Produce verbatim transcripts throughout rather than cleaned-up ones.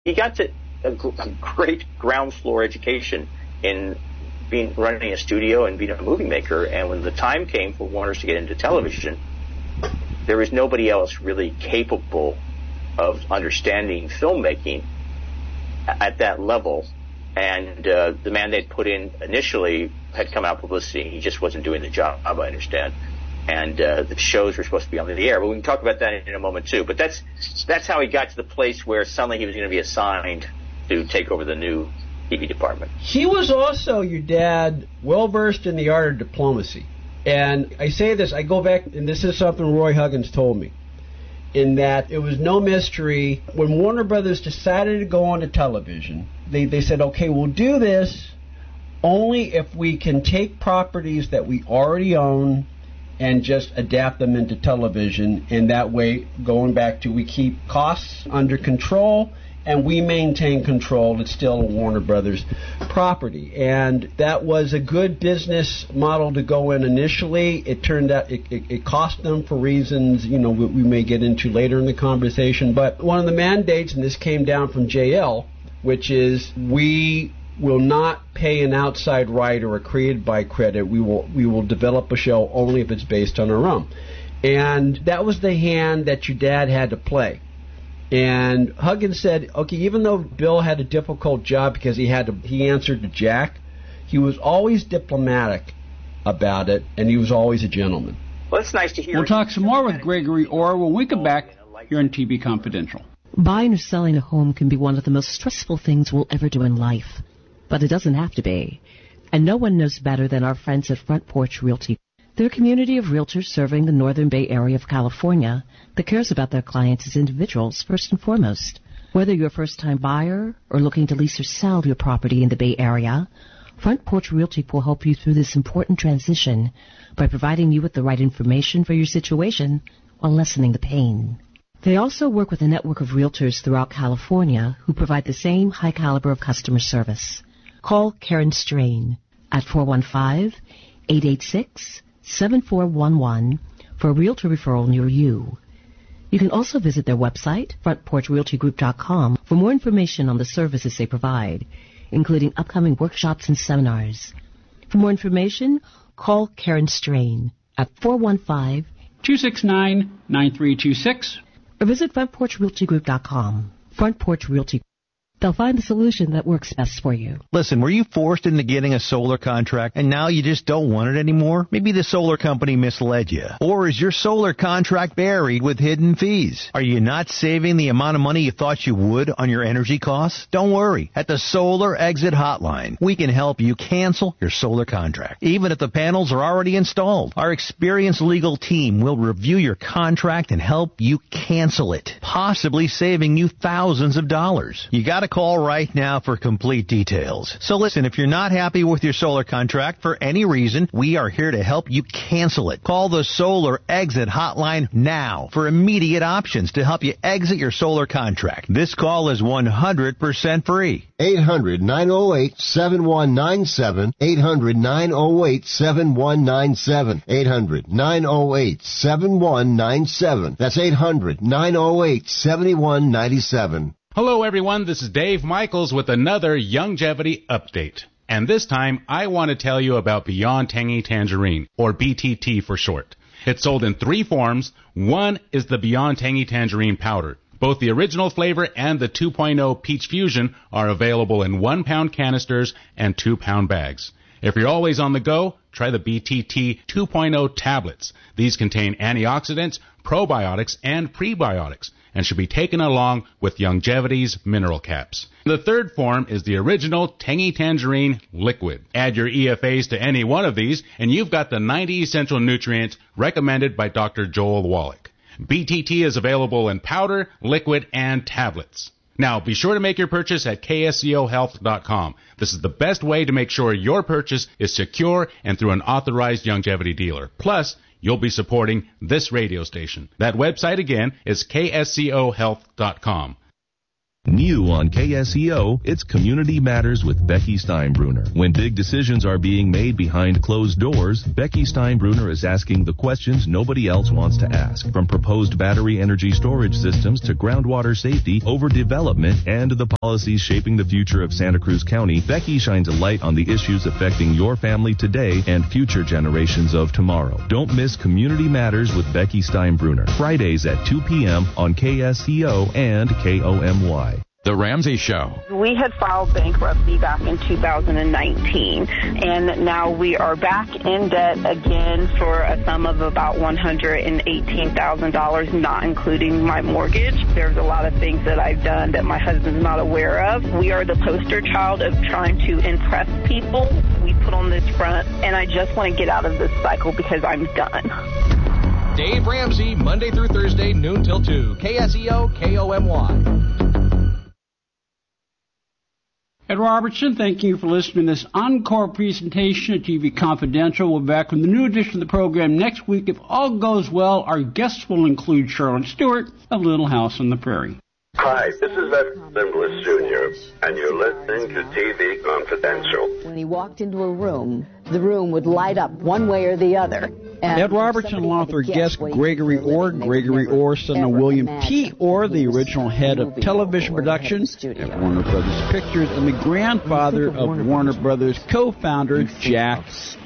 he got to a, a great ground floor education in being running a studio and being a movie maker. And when the time came for Warner's to get into television, there was nobody else really capable of understanding filmmaking at that level. And uh, the man they'd put in initially had come out publicity. He just wasn't doing the job, I understand. And uh, the shows were supposed to be on the air. But we can talk about that in, in a moment, too. But that's that's how he got to the place where suddenly he was going to be assigned to take over the new T V department. He was also, your dad, well-versed in the art of diplomacy. And I say this, I go back, and this is something Roy Huggins told me, in that it was no mystery. When Warner Brothers decided to go on to television, they, they said, okay, we'll do this only if we can take properties that we already own and just adapt them into television. And that way, going back to, we keep costs under control and we maintain control. It's still a Warner Brothers property. And that was a good business model to go in initially. It turned out it, it, it cost them for reasons, you know, we, we may get into later in the conversation. But one of the mandates, and this came down from J L, which is we will not pay an outside writer or created by credit. We will we will develop a show only if it's based on our own. And that was the hand that your dad had to play. And Huggins said, okay, even though Bill had a difficult job because he had to, he answered to Jack, he was always diplomatic about it, and he was always a gentleman. Well, it's nice to hear. We'll talk some more with Gregory Orr when we come back here on T V Confidential. Buying or selling a home can be one of the most stressful things we'll ever do in life, but it doesn't have to be. And no one knows better than our friends at Front Porch Realty. They're a community of realtors serving the Northern Bay Area of California that cares about their clients as individuals first and foremost. Whether you're a first-time buyer or looking to lease or sell your property in the Bay Area, Front Porch Realty will help you through this important transition by providing you with the right information for your situation while lessening the pain. They also work with a network of realtors throughout California who provide the same high caliber of customer service. Call Karen Strain at four one five, eight eight six, seven four one one for a realtor referral near you. You can also visit their website, front porch realty group dot com, for more information on the services they provide, including upcoming workshops and seminars. For more information, call Karen Strain at four one five, two six nine, nine three two six or visit front porch realty group dot com. Front Porch Realty. They'll find the solution that works best for you. Listen, were you forced into getting a solar contract and now you just don't want it anymore? Maybe the solar company misled you. Or is your solar contract buried with hidden fees? Are you not saving the amount of money you thought you would on your energy costs? Don't worry. At the Solar Exit Hotline, we can help you cancel your solar contract, even if the panels are already installed. Our experienced legal team will review your contract and help you cancel it, possibly saving you thousands of dollars. You got to call right now for complete details. So listen, if you're not happy with your solar contract for any reason, we are here to help you cancel it. Call the Solar Exit Hotline now for immediate options to help you exit your solar contract. This call is one hundred percent free. eight hundred, nine oh eight, seven one nine seven. eight hundred, nine oh eight, seven one nine seven. eight hundred, nine oh eight, seven one nine seven. That's eight hundred, nine oh eight, seven one nine seven. Hello, everyone. This is Dave Michaels with another Youngevity update. And this time, I want to tell you about Beyond Tangy Tangerine, or B T T for short. It's sold in three forms. One is the Beyond Tangy Tangerine powder. Both the original flavor and the two point oh Peach Fusion are available in one-pound canisters and two-pound bags. If you're always on the go, try the B T T two point oh tablets. These contain antioxidants, probiotics, and prebiotics, and should be taken along with Youngevity's mineral caps. The third form is the original Tangy Tangerine liquid. Add your E F As to any one of these, and you've got the ninety essential nutrients recommended by Doctor Joel Wallach. B T T is available in powder, liquid, and tablets. Now, be sure to make your purchase at K S C O health dot com. This is the best way to make sure your purchase is secure and through an authorized Youngevity dealer. Plus, you'll be supporting this radio station. That website again is K S C O health dot com. New on K S E O, it's Community Matters with Becky Steinbruner. When big decisions are being made behind closed doors, Becky Steinbruner is asking the questions nobody else wants to ask. From proposed battery energy storage systems to groundwater safety, overdevelopment, and the policies shaping the future of Santa Cruz County, Becky shines a light on the issues affecting your family today and future generations of tomorrow. Don't miss Community Matters with Becky Steinbruner, Fridays at two p.m. on K S E O and K O M Y. The Ramsey Show. We had filed bankruptcy back in two thousand nineteen, and now we are back in debt again for a sum of about one hundred eighteen thousand dollars, not including my mortgage. There's a lot of things that I've done that my husband's not aware of. We are the poster child of trying to impress people. We put on this front, and I just want to get out of this cycle because I'm done. Dave Ramsey, Monday through Thursday, noon till two. K S E O, K O M Y. Ed Robertson, thank you for listening to this encore presentation of T V Confidential. We'll be back with a new edition of the program next week. If all goes well, our guests will include Charlotte Stewart of Little House on the Prairie. Hi, this is Ed Simbless Junior, and you're listening to T V Confidential. When he walked into a room, the room would light up one way or the other. And Ed Robertson, along with our guest Gregory Orr, Gregory Orr, son of William P. Orr, the original head of television production at Warner Brothers Pictures, and the grandfather of Warner Brothers co-founder Jack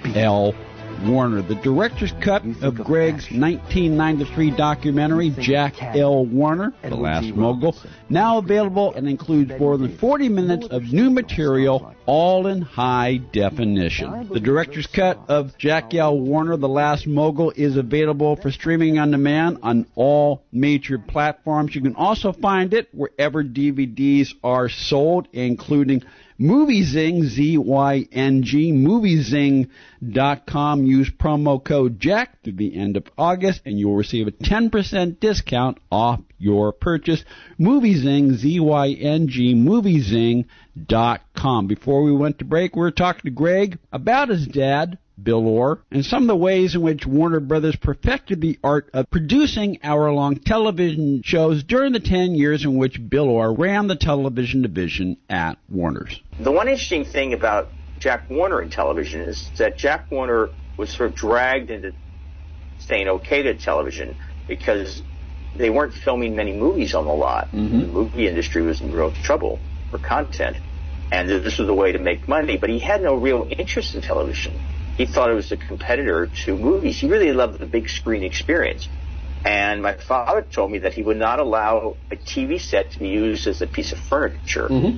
L. Warner. The director's cut of Greg's nineteen ninety-three documentary, Jack L. Warner, The Last Mogul, now available and includes more than forty minutes of new material, all in high definition. The director's cut of Jack L. Warner, The Last Mogul, is available for streaming on demand on all major platforms. You can also find it wherever D V Ds are sold, including MovieZing, Z Y N G, moviezing dot com. Use promo code Jack through the end of August, and you'll receive a ten percent discount off your purchase. MovieZing, Z Y N G, moviezing dot com. Before we went to break, we were talking to Greg about his dad, Bill Orr, and some of the ways in which Warner Brothers perfected the art of producing hour-long television shows during the ten years in which Bill Orr ran the television division at Warner's. The one interesting thing about Jack Warner in television is that Jack Warner was sort of dragged into saying okay to television because they weren't filming many movies on the lot. Mm-hmm. The movie industry was in real trouble for content, and this was a way to make money, but he had no real interest in television. He thought it was a competitor to movies. He really loved the big screen experience. And my father told me that he would not allow a T V set to be used as a piece of furniture mm-hmm.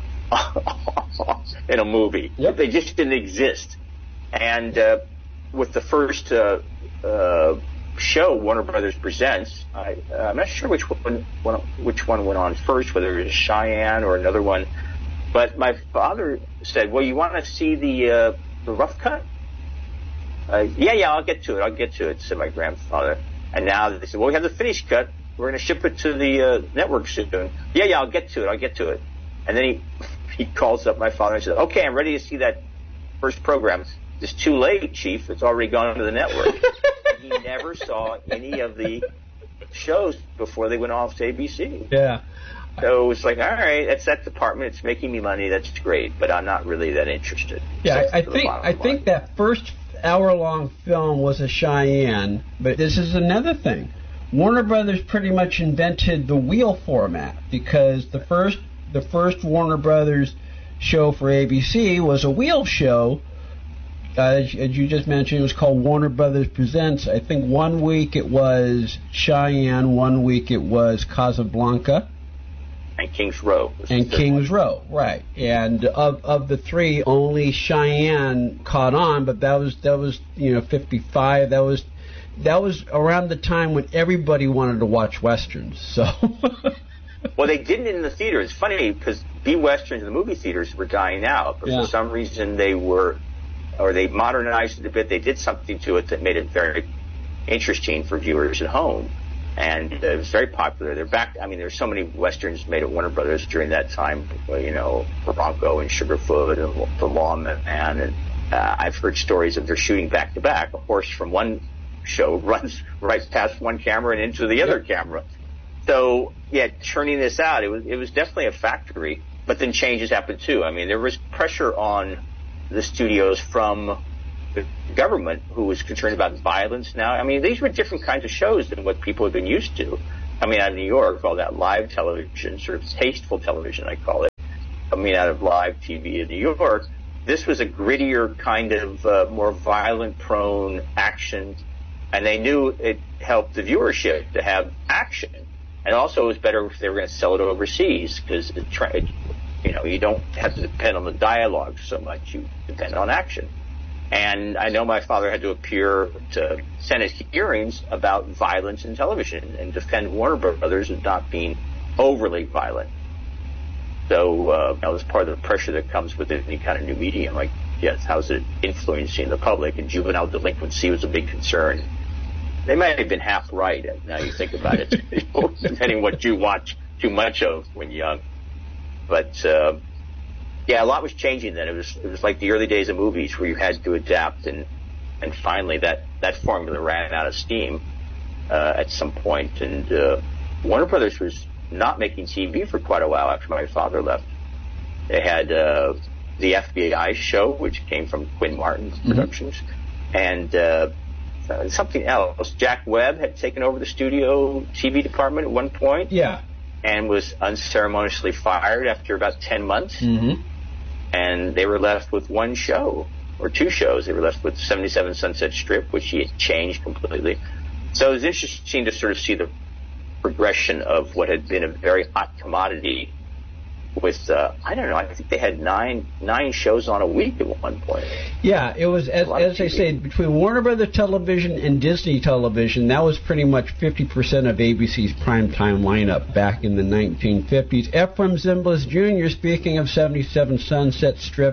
in a movie. Yep. They just didn't exist. And uh, with the first uh, uh, show, Warner Brothers Presents, I, uh, I'm not sure which one, one which one went on first, whether it was Cheyenne or another one. But my father said, well, you want to see the uh, the rough cut? Uh, yeah, yeah, I'll get to it. I'll get to it, said my grandfather. And now they said, well, we have the finished cut. We're going to ship it to the uh, network soon. Yeah, yeah, I'll get to it. I'll get to it. And then he he calls up my father and says, okay, I'm ready to see that first program. It's too late, Chief. It's already gone to the network. He never saw any of the shows before they went off to A B C. Yeah. So it's like, all right, that's that department. It's making me money. That's great, but I'm not really that interested. Yeah, so I, I think I line. think that first hour-long film was a Cheyenne, but this is another thing. Warner Brothers pretty much invented the wheel format because the first the first Warner Brothers show for A B C was a wheel show. Uh, as, as you just mentioned, it was called Warner Brothers Presents. I think one week it was Cheyenne, one week it was Casablanca. And Kings Row. And Kings one. Row, right. And of of the three, only Cheyenne caught on, but that was that was you know fifty-five. That was that was around the time when everybody wanted to watch westerns. So. Well, they didn't in the theater. It's funny because B westerns in the movie theaters were dying out, but yeah. for some reason they were, or they modernized it a bit. They did something to it that made it very interesting for viewers at home. And uh, it was very popular. They're back. I mean, there's so many westerns made at Warner Brothers during that time. You know, Bronco and Sugarfoot and The Lawman. And uh, I've heard stories of their shooting back to back. A horse from one show runs right past one camera and into the other yep. camera. So, yeah, churning this out, it was it was definitely a factory, but then changes happened too. I mean, there was pressure on the studios from the government, who was concerned about violence now. I mean, these were different kinds of shows than what people had been used to. I mean, out of New York, all that live television, sort of tasteful television, I call it. I mean, out of live T V in New York, this was a grittier kind of uh, more violent-prone action, and they knew it helped the viewership to have action. And also, it was better if they were going to sell it overseas, because you know you don't have to depend on the dialogue so much; you depend on action. And I know my father had to appear to Senate hearings about violence in television and defend Warner Brothers as not being overly violent. So uh, that was part of the pressure that comes with any kind of new medium. Like, yes, how's it influencing the public? And juvenile delinquency was a big concern. They might have been half right, now you think about it, depending on what you watch too much of when young. But, uh, yeah, a lot was changing then. It was it was like the early days of movies where you had to adapt, and, and finally that, that formula ran out of steam uh, at some point. And uh, Warner Brothers was not making T V for quite a while after my father left. They had uh, the F B I show, which came from Quinn Martin's mm-hmm. productions, and uh, Uh, something else. Jack Webb had taken over the studio T V department at one point. Yeah. And was unceremoniously fired after about ten months. Mm-hmm. And they were left with one show, or two shows. They were left with seventy-seven Sunset Strip, which he had changed completely. So it was interesting to sort of see the progression of what had been a very hot commodity with, uh, I don't know, I think they had nine nine shows on a week at one point. Yeah, it was, as, as I say, between Warner Brothers Television and Disney Television, that was pretty much fifty percent of A B C's primetime lineup back in the nineteen fifties. Ephraim Zimbalist Junior, speaking of seventy-seven Sunset Strip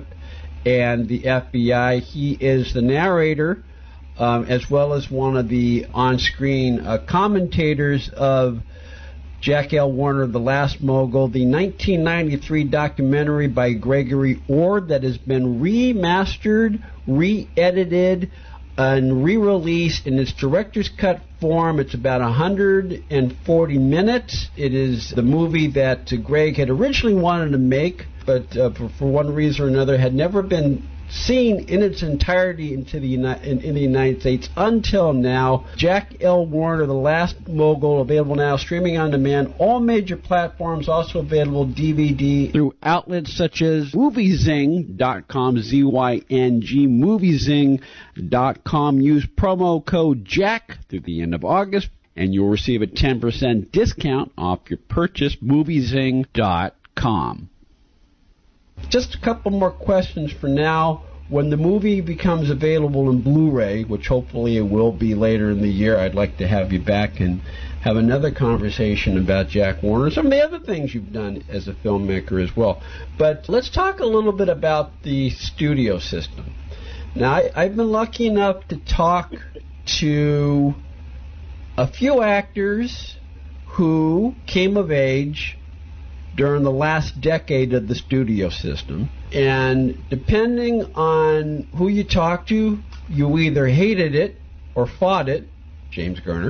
and the F B I, he is the narrator, um, as well as one of the on-screen uh, commentators of Jack L. Warner, The Last Mogul, the nineteen ninety-three documentary by Gregory Ord that has been remastered, re-edited, and re-released in its director's cut form. It's about one hundred forty minutes. It is the movie that Greg had originally wanted to make, but uh, for, for one reason or another had never been seen in its entirety into the Uni- in, in the United States until now. Jack L. Warner, The Last Mogul, available now, streaming on demand, all major platforms, also available D V D through outlets such as Moviezing dot com, Z Y N G, Moviezing dot com. Use promo code Jack through the end of August, and you'll receive a ten percent discount off your purchase, Moviezing dot com. Just a couple more questions for now. When the movie becomes available in Blu-ray, which hopefully it will be later in the year, I'd like to have you back and have another conversation about Jack Warner, some of the other things you've done as a filmmaker as well. But let's talk a little bit about the studio system. Now, I, I've been lucky enough to talk to a few actors who came of age during the last decade of the studio system. And depending on who you talk to, you either hated it or fought it, James Garner,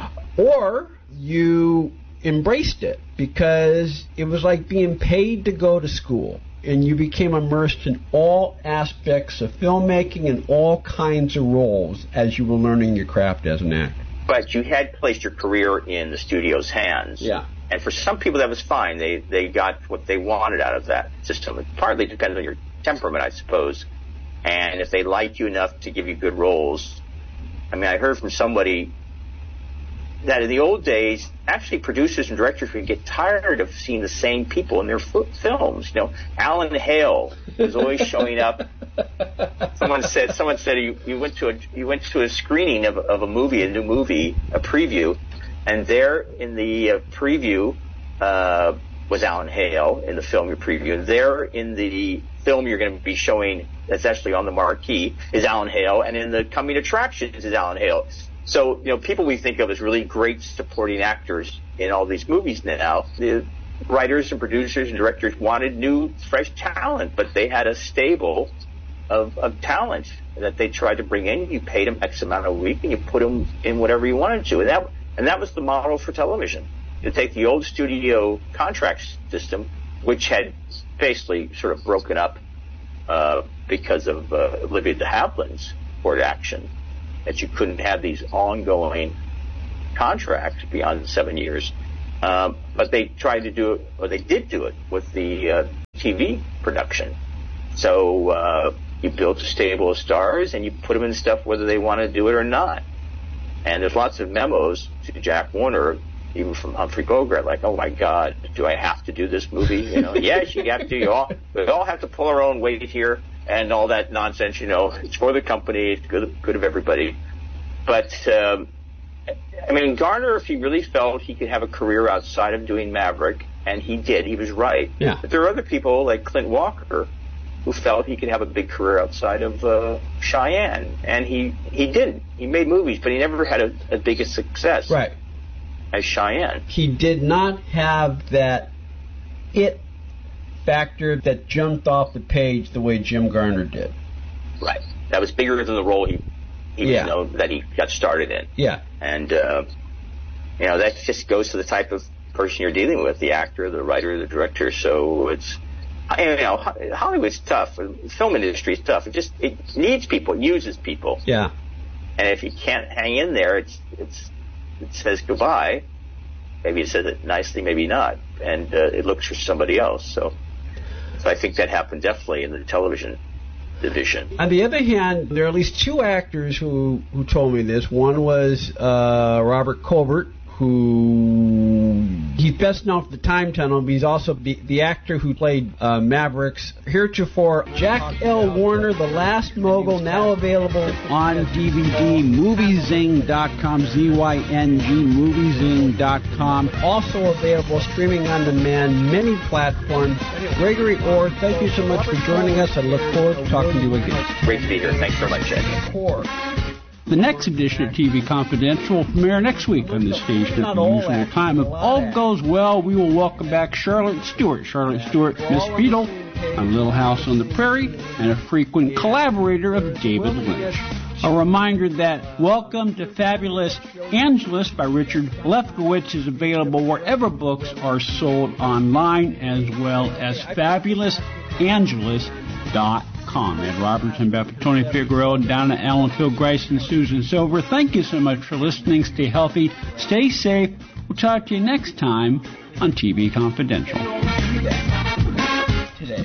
or you embraced it because it was like being paid to go to school. And you became immersed in all aspects of filmmaking and all kinds of roles as you were learning your craft as an actor. But you had placed your career in the studio's hands. Yeah. And for some people, that was fine. They they got what they wanted out of that system. It partly depends on your temperament, I suppose. And if they liked you enough to give you good roles. I mean, I heard from somebody that in the old days, actually producers and directors would get tired of seeing the same people in their f- films. You know, Alan Hale was always showing up. Someone said someone said you, you went to a you went to a screening of, of a movie, a new movie, a preview. And there in the uh, preview uh, was Alan Hale in the film you're previewing. There in the film you're going to be showing that's actually on the marquee is Alan Hale. And in the coming attractions is Alan Hale. So, you know, people we think of as really great supporting actors in all these movies now, the writers and producers and directors wanted new, fresh talent, but they had a stable of, of talent that they tried to bring in. You paid them X amount a week and you put them in whatever you wanted to. And that And that was the model for television. to take the old studio contract system, which had basically sort of broken up uh, because of uh, Olivia de Havilland's court action, that you couldn't have these ongoing contracts beyond seven years. Um, but they tried to do it, or they did do it, with the uh, T V production. So uh, you built a stable of stars, and you put them in stuff whether they want to do it or not. And there's lots of memos to Jack Warner, even from Humphrey Bogart, like, "Oh my God, do I have to do this movie?" You know, yes, you have to. You all, we all have to pull our own weight here, and all that nonsense. You know, it's for the company, it's good, good of everybody. But um, I mean, Garner, if he really felt he could have a career outside of doing Maverick, and he did, he was right. Yeah. But there are other people like Clint Walker who felt he could have a big career outside of uh, Cheyenne, and he, he didn't. He made movies, but he never had a, a big a success right. as Cheyenne. He did not have that it factor that jumped off the page the way Jim Garner did. Right. That was bigger than the role he, he yeah. you know, that he got started in. Yeah. And, uh, you know, that just goes to the type of person you're dealing with, the actor, the writer, the director. So it's, you know, Hollywood's tough. The film industry is tough. It just, it needs people. It uses people. Yeah. And if you can't hang in there, it's, it's, it says goodbye. Maybe it says it nicely, maybe not. And uh, it looks for somebody else. So, so I think that happened definitely in the television division. On the other hand, there are at least two actors who, who told me this. One was uh, Robert Colbert, who he's best known for the Time Tunnel, but he's also the, the actor who played uh, Mavericks. Heretofore, Jack L. Warner, The Last Mogul, now available on D V D, movie zing dot com, Z Y N G, movie zing dot com. Also available streaming on demand, many platforms. Gregory Orr, thank you so much for joining us. I look forward to talking to you again. Great to be here. Thanks very much, Ed. Orr. The next edition of T V Confidential will premiere next week on this station at the usual time. If all goes well, we will welcome back Charlotte Stewart. Charlotte Stewart, Miss Beadle, on Little House on the Prairie, and a frequent collaborator of David Lynch. A reminder that Welcome to Fabulous Angelus by Richard Lefkowitz is available wherever books are sold online, as well as fabulous angelus dot com. Ed Robertson, Beth Tony Figueroa, Donna Allen, Phil Grice, and Susan Silver. Thank you so much for listening. Stay healthy. Stay safe. We'll talk to you next time on T V Confidential. Today.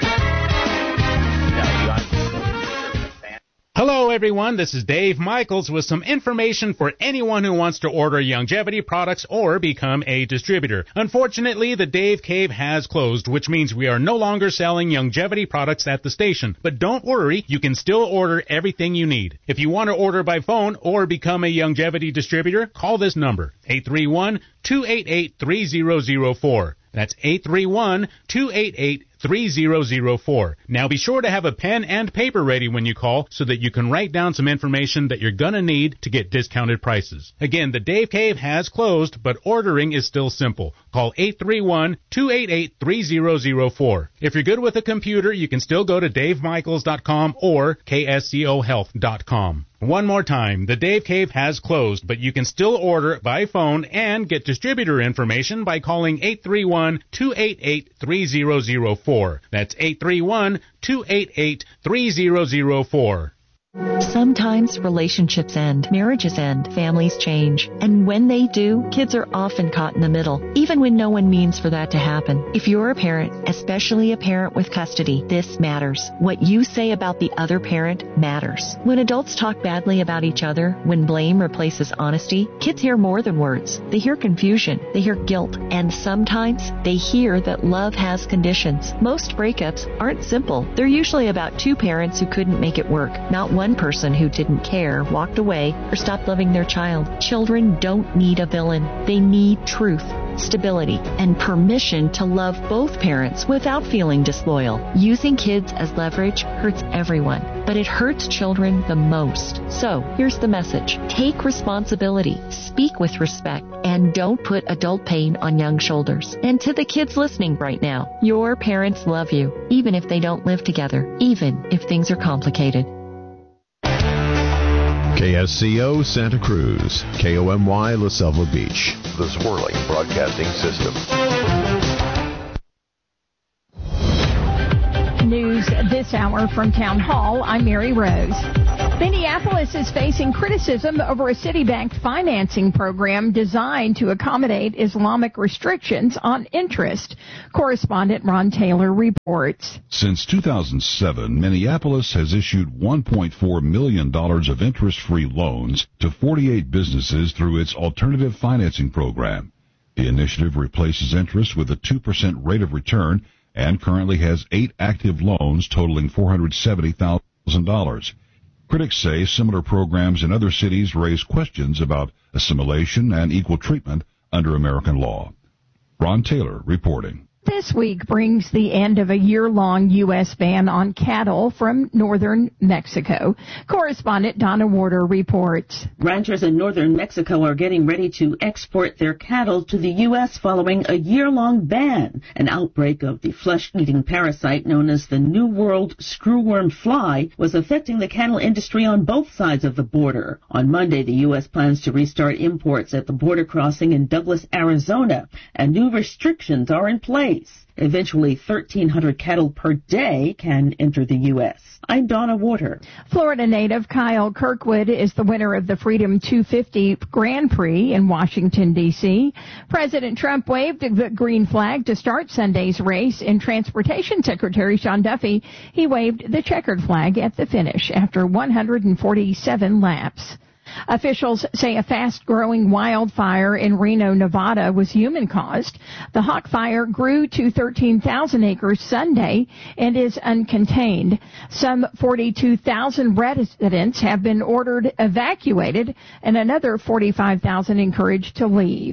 Hello, everyone. This is Dave Michaels with some information for anyone who wants to order Youngevity products or become a distributor. Unfortunately, the Dave Cave has closed, which means we are no longer selling Youngevity products at the station. But don't worry, you can still order everything you need. If you want to order by phone or become a Youngevity distributor, call this number, eight three one, two eight eight, three zero zero four. That's eight three one, two eight eight, three zero zero four. Now be sure to have a pen and paper ready when you call so that you can write down some information that you're going to need to get discounted prices. Again, the Dave Cave has closed, but ordering is still simple. Call eight three one, two eight eight, three zero zero four. If you're good with a computer, you can still go to dave michaels dot com or k s c o health dot com. One more time, the Dave Cave has closed, but you can still order by phone and get distributor information by calling eight three one, two eight eight, three zero zero four. That's eight three one, two eight eight, three zero zero four. Sometimes relationships end, marriages end, families change. And when they do, kids are often caught in the middle, even when no one means for that to happen. If you're a parent, especially a parent with custody, this matters. What you say about the other parent matters. When adults talk badly about each other, when blame replaces honesty, kids hear more than words. They hear confusion, they hear guilt, and sometimes they hear that love has conditions. Most breakups aren't simple. They're usually about two parents who couldn't make it work, not one person who didn't care, walked away, or stopped loving their child. Children don't need a villain. They need truth, stability, and permission to love both parents without feeling disloyal. Using kids as leverage hurts everyone, but it hurts children the most. So, here's the message. Take responsibility, speak with respect, and don't put adult pain on young shoulders. And to the kids listening right now, your parents love you, even if they don't live together, even if things are complicated. K S C O Santa Cruz, K O M Y La Selva Beach. The Swirling Broadcasting System. News this hour from Town Hall. I'm Mary Rose. Minneapolis is facing criticism over a city-backed financing program designed to accommodate Islamic restrictions on interest. Correspondent Ron Taylor reports. Since two thousand seven, Minneapolis has issued one point four million dollars of interest-free loans to forty-eight businesses through its alternative financing program. The initiative replaces interest with a two percent rate of return and currently has eight active loans totaling four hundred seventy thousand dollars. Critics say similar programs in other cities raise questions about assimilation and equal treatment under American law. Ron Taylor reporting. This week brings the end of a year-long U S ban on cattle from northern Mexico. Correspondent Donna Warder reports. Ranchers in northern Mexico are getting ready to export their cattle to the U S following a year-long ban. An outbreak of the flesh-eating parasite known as the New World screwworm fly was affecting the cattle industry on both sides of the border. On Monday, the U S plans to restart imports at the border crossing in Douglas, Arizona, and new restrictions are in place. Eventually, thirteen hundred cattle per day can enter the U S. I'm Donna Warder. Florida native Kyle Kirkwood is the winner of the Freedom two fifty Grand Prix in Washington, D C President Trump waved the green flag to start Sunday's race. In Transportation Secretary Sean Duffy, he waved the checkered flag at the finish after one hundred forty-seven laps. Officials say a fast-growing wildfire in Reno, Nevada was human-caused. The hawk fire grew to thirteen thousand acres Sunday and is uncontained. Some forty-two thousand residents have been ordered evacuated and another forty-five thousand encouraged to leave.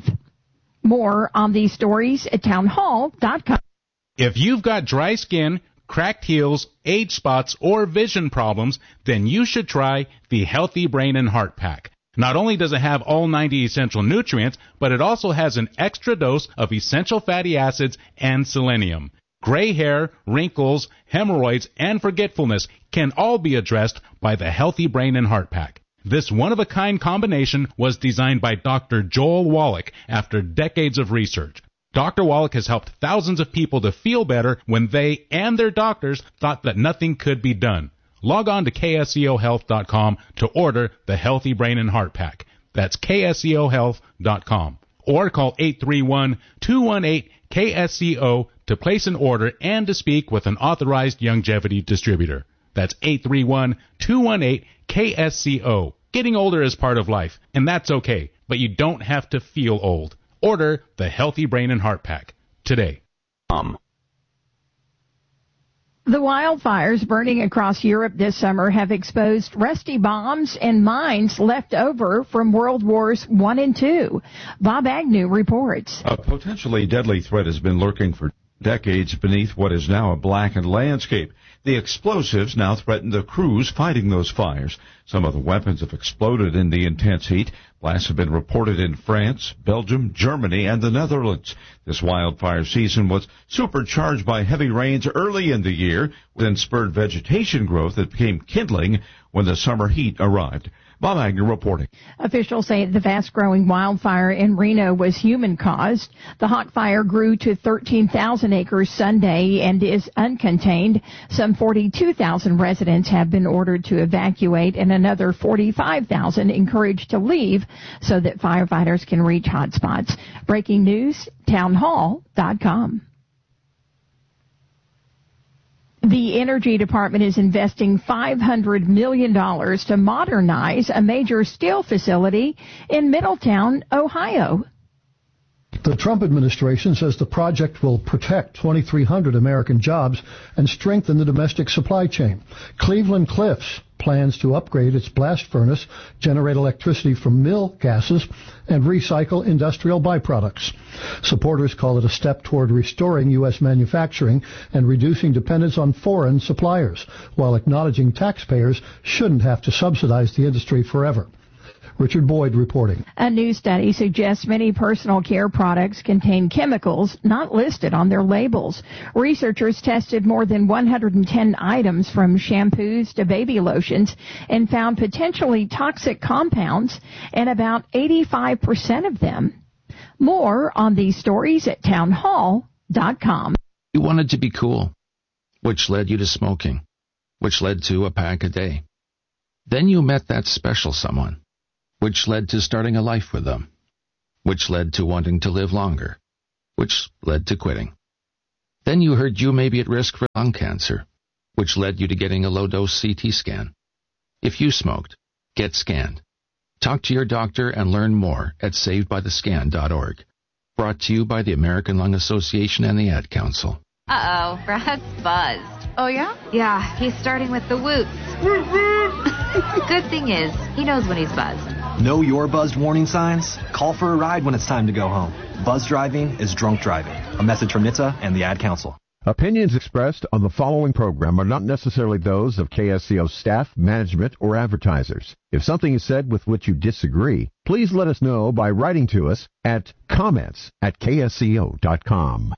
More on these stories at townhall dot com. If you've got dry skin, cracked heels, age spots, or vision problems, then you should try the Healthy Brain and Heart Pack. Not only does it have all ninety essential nutrients, but it also has an extra dose of essential fatty acids and selenium. Gray hair, wrinkles, hemorrhoids, and forgetfulness can all be addressed by the Healthy Brain and Heart Pack. This one-of-a-kind combination was designed by Doctor Joel Wallach after decades of research. Doctor Wallach has helped thousands of people to feel better when they and their doctors thought that nothing could be done. Log on to K S E O health dot com to order the Healthy Brain and Heart Pack. That's K S E O health dot com. Or call eight three one, two one eight, K S E O to place an order and to speak with an authorized longevity distributor. That's eight three one, two one eight, K S E O. Getting older is part of life, and that's okay, but you don't have to feel old. Order the Healthy Brain and Heart Pack today. Um. The wildfires burning across Europe this summer have exposed rusty bombs and mines left over from World Wars One and Two. Bob Agnew reports. A potentially deadly threat has been lurking for decades beneath what is now a blackened landscape. The explosives now threaten the crews fighting those fires. Some of the weapons have exploded in the intense heat. Blasts have been reported in France, Belgium, Germany, and the Netherlands. This wildfire season was supercharged by heavy rains early in the year, then spurred vegetation growth that became kindling when the summer heat arrived. Bob Agnew reporting. Officials say the fast-growing wildfire in Reno was human-caused. The hawk fire grew to thirteen thousand acres Sunday and is uncontained. Some forty-two thousand residents have been ordered to evacuate and another forty-five thousand encouraged to leave so that firefighters can reach hotspots. Breaking news, townhall dot com. The Energy Department is investing five hundred million dollars to modernize a major steel facility in Middletown, Ohio. The Trump administration says the project will protect twenty-three hundred American jobs and strengthen the domestic supply chain. Cleveland Cliffs plans to upgrade its blast furnace, generate electricity from mill gases, and recycle industrial byproducts. Supporters call it a step toward restoring U S manufacturing and reducing dependence on foreign suppliers, while acknowledging taxpayers shouldn't have to subsidize the industry forever. Richard Boyd reporting. A new study suggests many personal care products contain chemicals not listed on their labels. Researchers tested more than one hundred ten items from shampoos to baby lotions and found potentially toxic compounds in about eighty-five percent of them. More on these stories at town hall dot com. You wanted to be cool, which led you to smoking, which led to a pack a day. Then you met that special someone, which led to starting a life with them, which led to wanting to live longer, which led to quitting. Then you heard you may be at risk for lung cancer, which led you to getting a low-dose C T scan. If you smoked, get scanned. Talk to your doctor and learn more at saved by the scan dot org. Brought to you by the American Lung Association and the Ad Council. Uh-oh, Brad's buzzed. Oh, yeah? Yeah, he's starting with the whoops. Good thing is, he knows when he's buzzed. Know your buzzed warning signs? Call for a ride when it's time to go home. Buzz driving is drunk driving. A message from N H T S A and the Ad Council. Opinions expressed on the following program are not necessarily those of K S C O staff, management, or advertisers. If something is said with which you disagree, please let us know by writing to us at comments at K S C O dot com.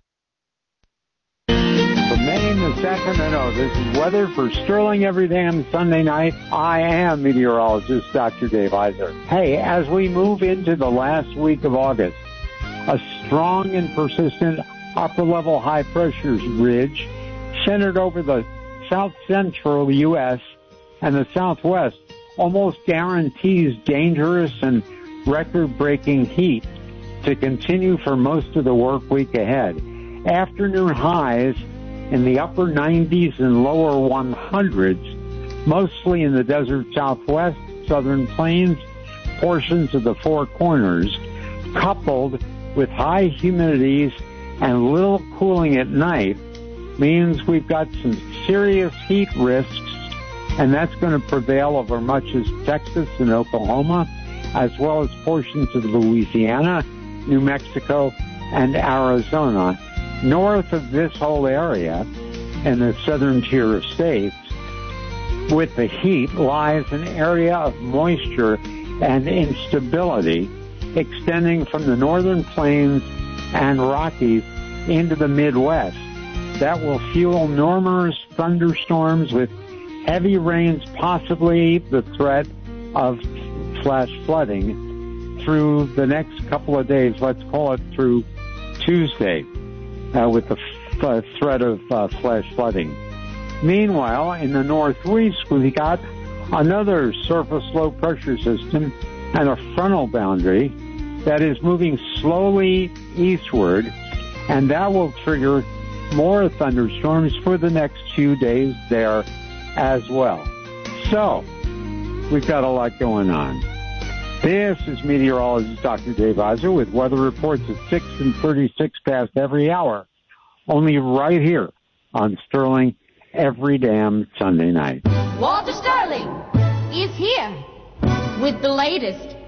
From Maine to Sacramento, this is weather for Sterling every damn Sunday night. I am meteorologist Doctor Dave Iser. Hey, as we move into the last week of August, a strong and persistent upper-level high-pressure ridge centered over the south-central U S and the southwest almost guarantees dangerous and record-breaking heat to continue for most of the work week ahead. Afternoon highs in the upper nineties and lower hundreds, mostly in the desert southwest, southern plains, portions of the Four Corners, coupled with high humidities and little cooling at night, means we've got some serious heat risks, and that's going to prevail over much of Texas and Oklahoma, as well as portions of Louisiana, New Mexico, and Arizona. North of this whole area, in the southern tier of states, with the heat lies an area of moisture and instability extending from the northern plains and Rockies into the Midwest. That will fuel enormous thunderstorms with heavy rains, possibly the threat of flash flooding through the next couple of days. Let's call it through Tuesday, uh, with the f- uh, threat of uh, flash flooding. Meanwhile, in the northwest, we got another surface low pressure system and a frontal boundary that is moving slowly eastward, and that will trigger more thunderstorms for the next few days there as well. So, we've got a lot going on. This is meteorologist Doctor Dave Iser with weather reports at six and thirty-six past every hour, only right here on Sterling every damn Sunday night. Walter Sterling is here with the latest